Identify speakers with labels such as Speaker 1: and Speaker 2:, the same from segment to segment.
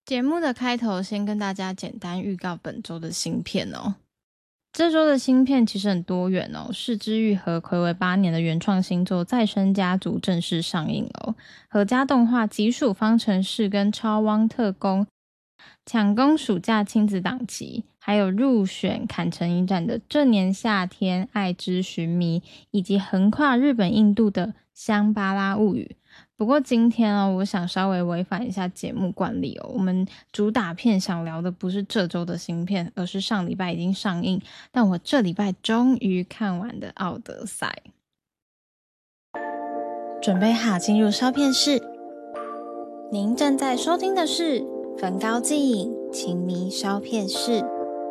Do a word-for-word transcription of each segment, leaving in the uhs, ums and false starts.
Speaker 1: 节目的开头先跟大家简单预告本周的新片哦。这周的新片其实很多元哦，是枝裕和睽违八年的原创新作《再生家族》正式上映哦。合家动画《极暑方程式》跟《超汪特工》抢攻暑假亲子档期，还有入选坎城影展的《这年夏天爱之寻谜》，以及横跨日本印度的《香巴拉物语》。不过今天哦，我想稍微违反一下节目惯例哦。我们主打片想聊的不是这周的新片，而是上礼拜已经上映，但我这礼拜终于看完的《奥德赛》。准备好进入烧片室。您正在收听的是焚高继影情迷烧片室。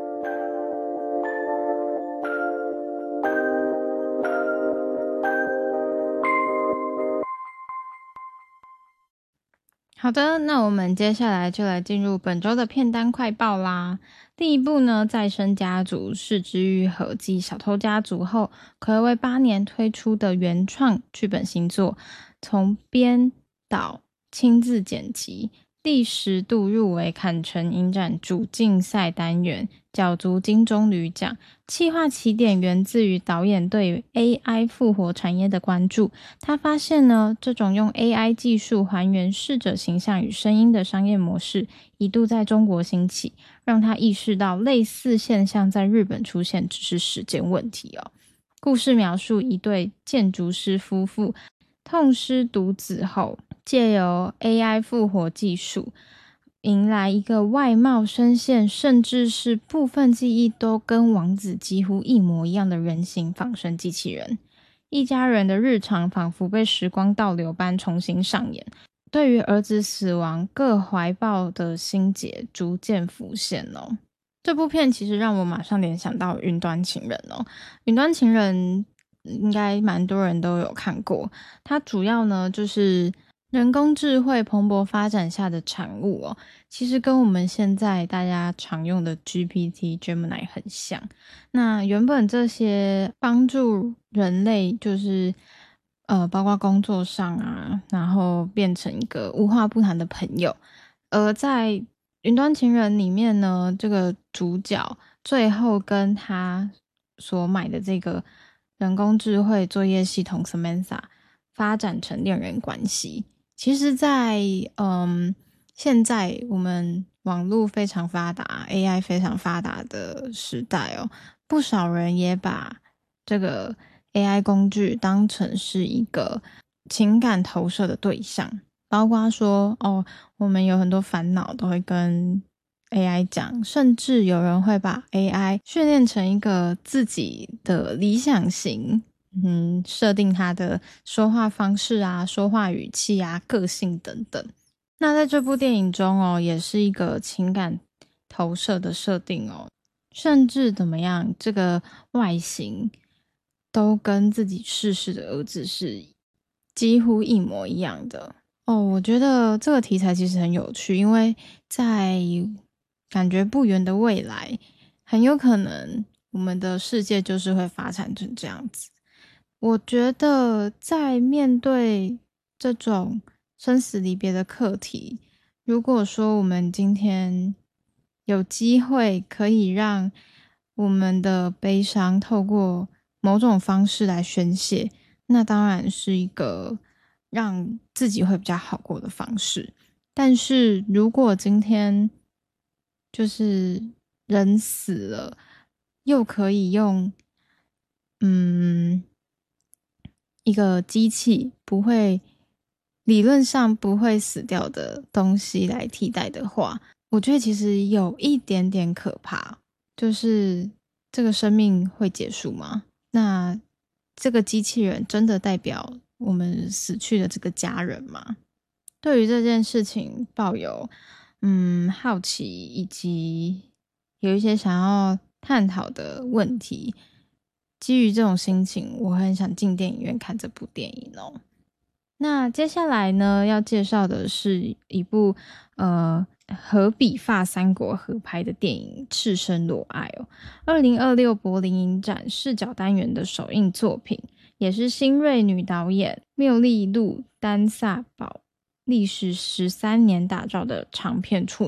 Speaker 1: 好的，那我们接下来就来进入本周的片单快报啦。第一部呢，再生家族是枝裕和继小偷家族后睽违八年推出的原创剧本新作，从编导亲自剪辑，第十度入围坎城影展主竞赛单元角逐金棕榈奖。企划起点源自于导演对于 A I 复活产业的关注，他发现呢，这种用 A I 技术还原逝者形象与声音的商业模式一度在中国兴起，让他意识到类似现象在日本出现只是时间问题哦。故事描述一对建筑师夫妇痛失独子后，借由 A I 复活技术迎来一个外貌声线甚至是部分记忆都跟王子几乎一模一样的人形仿生机器人。一家人的日常仿佛被时光倒流般重新上演，对于儿子死亡各怀抱的心结逐渐浮现哦。这部片其实让我马上联想到云端情人哦。云端情人应该蛮多人都有看过，它主要呢就是人工智慧蓬勃发展下的产物哦，其实跟我们现在大家常用的 G P T、Gemini 很像。那原本这些帮助人类就是呃，包括工作上啊，然后变成一个无话不谈的朋友。而在云端情人里面呢，这个主角最后跟他所买的这个人工智慧作业系统 Samantha 发展成恋人关系。其实在嗯现在我们网络非常发达 A I 非常发达的时代哦，不少人也把这个 A I 工具当成是一个情感投射的对象，包括说哦，我们有很多烦恼都会跟 A I 讲，甚至有人会把 A I 训练成一个自己的理想型，嗯，设定他的说话方式啊、说话语气啊、个性等等。那在这部电影中哦，也是一个情感投射的设定哦，甚至怎么样，这个外形都跟自己逝世的儿子是几乎一模一样的哦。我觉得这个题材其实很有趣，因为在感觉不远的未来，很有可能我们的世界就是会发展成这样子。我觉得在面对这种生死离别的课题，如果说我们今天有机会可以让我们的悲伤透过某种方式来宣泄，那当然是一个让自己会比较好过的方式。但是如果今天就是人死了，又可以用嗯一个机器不会理论上不会死掉的东西来替代的话，我觉得其实有一点点可怕，就是这个生命会结束吗？那这个机器人真的代表我们死去的这个家人吗？对于这件事情抱有嗯好奇，以及有一些想要探讨的问题。基于这种心情，我很想进电影院看这部电影哦。那接下来呢，要介绍的是一部呃荷比法三国合拍的电影《赤身裸爱》哦，二零二六柏林影展视角单元的首映作品，也是新锐女导演缪利路丹萨堡历时十三年打造的长片处